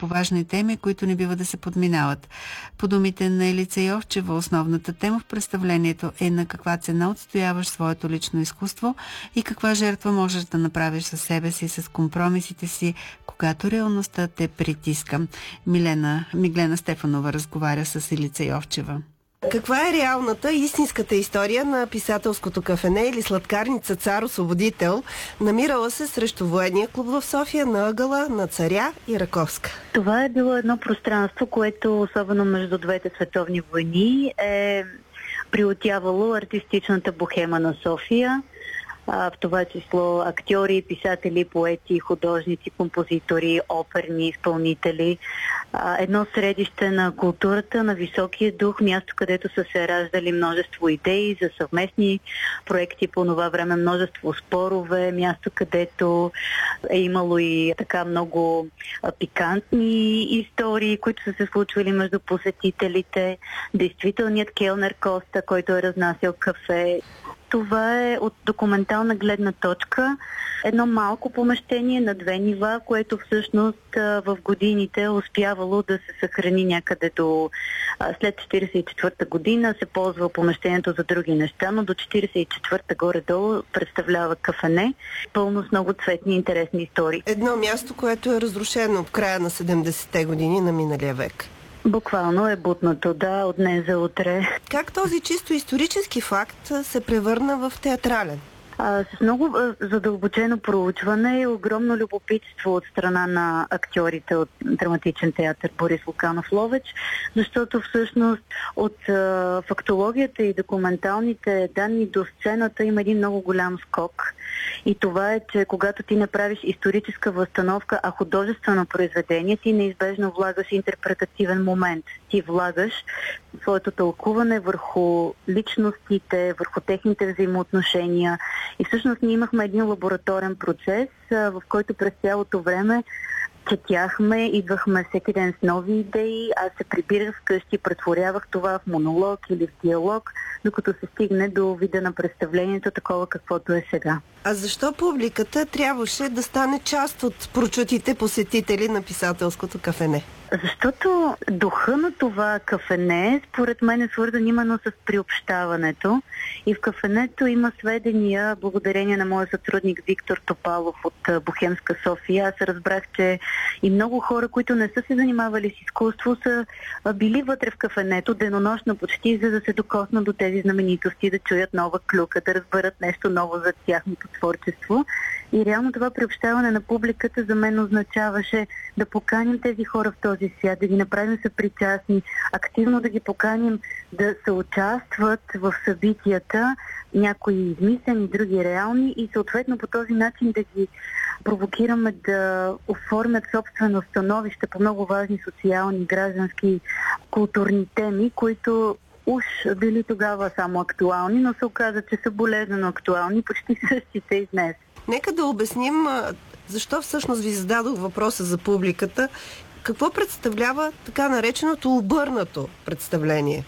по важни теми, които не бива да се подминават. По думите на Елица Йовчева, основната тема в представлението е на каква цена отстояваш своето лично изкуство и каква жертва можеш да направиш със себе си, с компромисите си, когато реалността те притиска. Миглена Стефанова разговаря с Елица Йовчева. Каква е реалната, истинската история на писателското кафене или сладкарница Цар Освободител, намирала се срещу военния клуб в София на ъгъла на Царя и Раковска? Това е било едно пространство, което особено между двете световни войни е приотявало артистичната бохема на София. В това число актьори, писатели, поети, художници, композитори, оперни изпълнители. Едно средище на културата, на високия дух, място, където са се раждали множество идеи за съвместни проекти по това време, множество спорове, място, където е имало и така много пикантни истории, които са се случвали между посетителите. Действителният келнер Коста, който е разнасял кафе. Това е от документална гледна точка едно малко помещение на 2 нива, което всъщност в годините е успявало да се съхрани някъде до след 1944 година, се ползва помещението за други неща, но до 1944 горе-долу представлява кафене, пълно с много цветни и интересни истории. Едно място, което е разрушено в края на 70-те години на миналия век. Буквално е бутнато, да, от днес за утре. Как този чисто исторически факт се превърна в театрален? С много задълбочено проучване и огромно любопитство от страна на актьорите от драматичен театър Борис Луканов Ловеч, защото всъщност от фактологията и документалните данни до сцената има един много голям скок. И това е, че когато ти направиш историческа възстановка, а художествено произведение, ти неизбежно влагаш интерпретативен момент. Ти влагаш своето тълкуване върху личностите, върху техните взаимоотношения. И всъщност ние имахме един лабораторен процес, в който през цялото време четяхме, идвахме всеки ден с нови идеи, аз се прибирах вкъщи, претворявах това в монолог или в диалог, докато се стигне до вида на представлението, такова каквото е сега. А защо публиката трябваше да стане част от прочутите посетители на писателското кафене? Защото духа на това кафене, според мен, е свързан именно с приобщаването. И в кафенето има сведения, благодарение на моя сътрудник Виктор Топалов от Бохемска София. Аз разбрах, че и много хора, които не са се занимавали с изкуство, са били вътре в кафенето денонощно почти, за да се докоснат до тези знаменитости, да чуят нова клюка, да разберат нещо ново за тяхното творчество. И реално това приобщаване на публиката за мен означаваше да поканим тези хора в този свят, да ги направим съпричастни, активно да ги поканим да се участват в събитията, някои измислени, други реални, и съответно по този начин да ги провокираме да оформят собствено становище по много важни социални, граждански, културни теми, които уж били тогава само актуални, но се оказа, че са болезнено актуални, почти същите и днес. Нека да обясним защо всъщност ви зададох въпроса за публиката. Какво представлява така нареченото обърнато представление?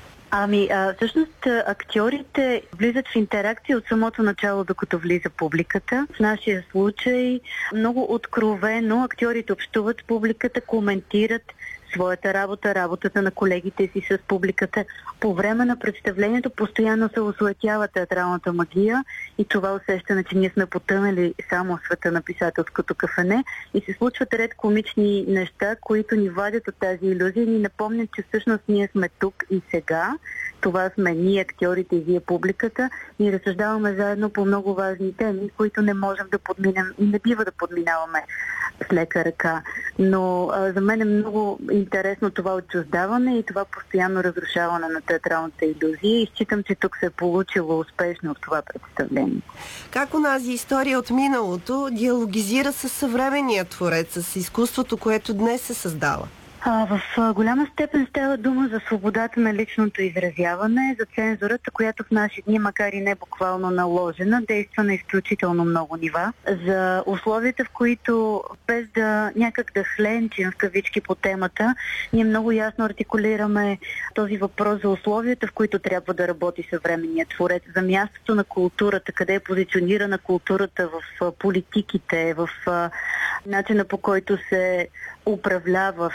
Всъщност актьорите влизат в интеракция от самото начало, докато влиза публиката. В нашия случай много откровено актьорите общуват с публиката, коментират своята работа, работата на колегите си с публиката. По време на представлението постоянно се осуетява театралната магия и това усещане, че ние сме потънали само в света на писателското кафене и се случват ред комични неща, които ни вадят от тази илюзия и ни напомнят, че всъщност ние сме тук и сега. Това сме ние, актьорите, и вие, публиката, и разсъждаваме заедно по много важни теми, които не можем да подминем и не бива да подминаваме с лека ръка. Но за мен е много интересно това отчуждаване и това постоянно разрушаване на театралната илюзия и считам, че тук се е получило успешно в това представление. Как онази история от миналото диалогизира с съвременния творец, с изкуството, което днес се създава? В голяма степен става дума за свободата на личното изразяване, за цензурата, която в наши дни, макар и не буквално наложена, действа на изключително много нива, за условията, в които без да някак да хленчим в кавички по темата, ние много ясно артикулираме този въпрос за условията, в които трябва да работи съвременният творец, за мястото на културата, къде е позиционирана културата в политиките, в начина, по който се управлява